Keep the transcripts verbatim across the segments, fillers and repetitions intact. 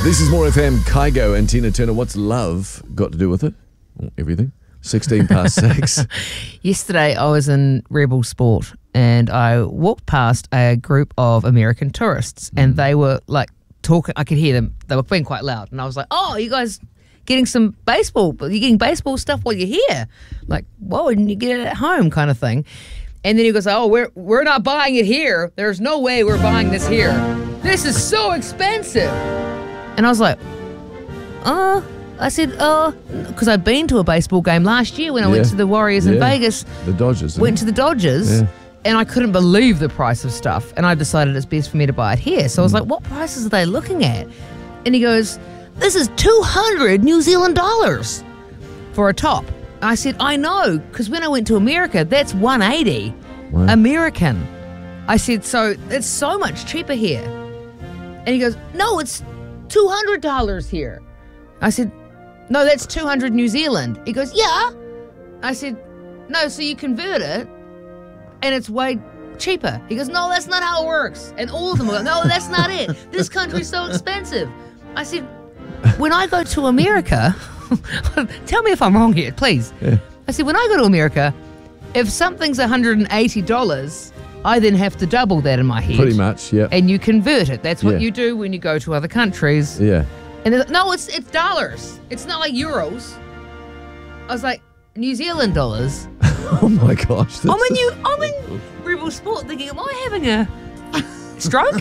This is More F M. Kygo and Tina Turner. What's love got to do with it? Well, everything. sixteen past six. Yesterday, I was in Rebel Sport and I walked past a group of American tourists and Mm. they were like talking. I could hear them. They were being quite loud. And I was like, oh, you guys getting some baseball? You're getting baseball stuff while you're here? Like, why wouldn't you get it at home kind of thing? And then he goes, oh, we're, we're not buying it here. There's no way we're buying this here. This is so expensive. And I was like, uh, I said, uh, because I'd been to a baseball game last year when I Yeah. went to the Warriors in Yeah. Vegas. The Dodgers. Went to the Dodgers, Yeah. and I couldn't believe the price of stuff. And I decided it's best for me to buy it here. So I was Mm. like, what prices are they looking at? And he goes, this is two hundred New Zealand dollars for a top. I said, I know, because when I went to America, that's one eighty Wow. American. I said, so it's so much cheaper here. And he goes, no, it's two hundred dollars here. I said, no, that's two hundred New Zealand. He goes, yeah. I said, no, so you convert it and it's way cheaper. He goes, no, that's not how it works. And all of them go, no, that's not it. This country's so expensive. I said, when I go to America, tell me if I'm wrong here, please. Yeah. I said, when I go to America, if something's one hundred eighty dollars, I then have to double that in my head. Pretty much, yeah. And you convert it. That's what Yeah. you do when you go to other countries. Yeah. And they're like, no, it's it's dollars. It's not like euros. I was like, New Zealand dollars. Oh my gosh. I'm that's- in you. I'm in Rebel Sport thinking, am I having a stroke?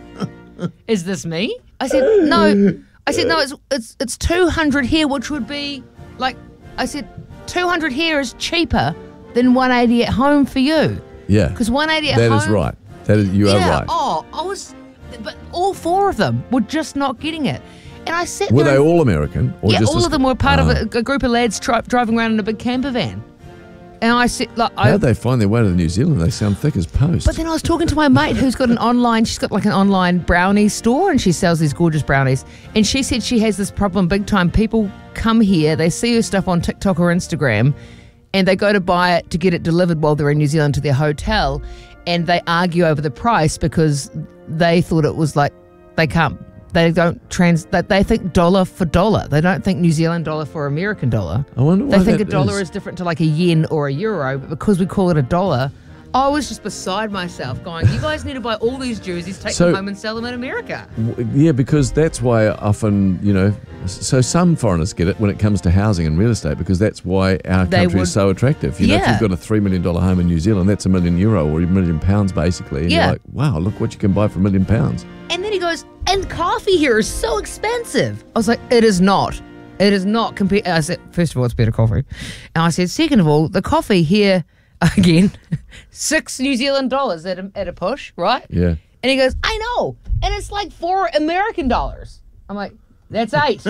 Is this me? I said no. I said no. It's it's it's two hundred here, which would be like I said, two hundred here is cheaper than one eighty at home for you. Yeah. Because one eighty at That home. is right. That is, you yeah. are right. Oh, I was, but all four of them were just not getting it. And I sat Were there. they and- all American? Or yeah, just all a- of them were part Oh. of a, a group of lads tri- driving around in a big camper van. And I said, like, I. How'd they find their way to New Zealand? They sound thick as post. But then I was talking to my mate who's got an online, she's got like an online brownie store and she sells these gorgeous brownies. And she said she has this problem big time. People come here, they see her stuff on TikTok or Instagram, and they go to buy it to get it delivered while they're in New Zealand to their hotel, and they argue over the price because they thought it was like, they can't, they don't trans, that they think dollar for dollar. They don't think New Zealand dollar for American dollar. I wonder why They think a that dollar is. is different to like a yen or a euro, but because we call it a dollar, I was just beside myself going, you guys need to buy all these jerseys, take So- them home and sell them in America. W- Yeah, because that's why often, you know, so some foreigners get it when it comes to housing and real estate, because that's why our They country would- is so attractive. You know, if Yeah. you've got a three million dollars home in New Zealand, that's a million euro or a million pounds basically. And Yeah. you're like, wow, look what you can buy for a million pounds. And then he goes, and coffee here is so expensive. I was like, it is not. It is not. Compa- I said, first of all, it's better coffee. And I said, second of all, the coffee here, again, six New Zealand dollars at a, at a push, right? Yeah. And he goes, I know. And it's like four American dollars. I'm like, that's eight.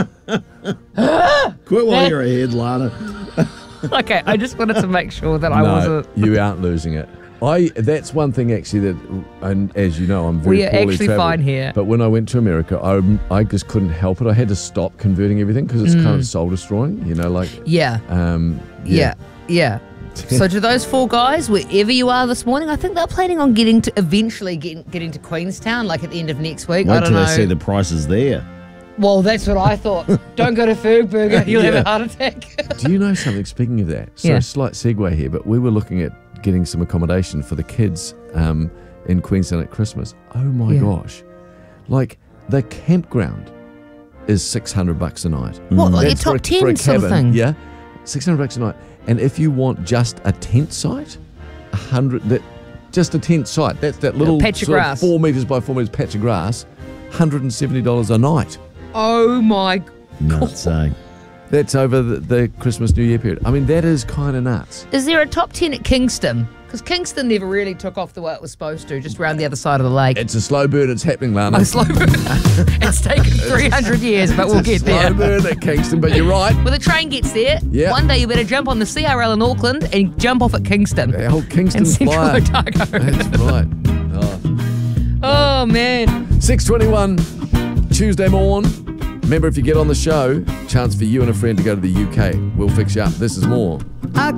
Quit while you're ahead, Lana. Okay, I just wanted to make sure that I no, wasn't. you aren't losing it. I that's one thing actually that, and as you know, I'm very We are poorly actually travelled, fine here. But when I went to America, I I just couldn't help it. I had to stop converting everything because it's Mm. kind of soul destroying. You know, like Yeah, um, yeah, yeah. So to those four guys, wherever you are this morning, I think they're planning on getting to eventually getting getting to Queenstown, like at the end of next week. I Wait don't till know. they see the prices there. Well, that's what I thought. Don't go to Fergburger, you'll have Yeah. a heart attack. Do you know something? Speaking of that, so Yeah. slight segue here, but we were looking at getting some accommodation for the kids um, in Queenstown at Christmas. Oh my Yeah. gosh! Like the campground is six hundred bucks a night. What, like a That's for top ten for a sort of cabin, thing? Yeah, six hundred bucks a night. And if you want just a tent site, a hundred. That just a tent site. That's that little patch of sort grass. four meters by four meters patch of grass. Hundred and seventy dollars a night. Oh my! Nuts, eh? That's over the, the Christmas New Year period. I mean, that is kind of nuts. Is there a top ten at Kingston? Because Kingston never really took off the way it was supposed to, just around the other side of the lake. It's a slow burn. It's happening, Lana. Oh, slow burn. It's taken three hundred years, but we'll It's a get slow there. burn at Kingston, but you're right. When the train gets there, Yeah. one day you better jump on the C R L in Auckland and jump off at Kingston. The whole Kingston and Central flyer. Otago. That's right. Oh. Oh, man. six twenty-one, Tuesday morn. Remember, if you get on the show, chance for you and a friend to go to the U K. We'll fix you up. This is more.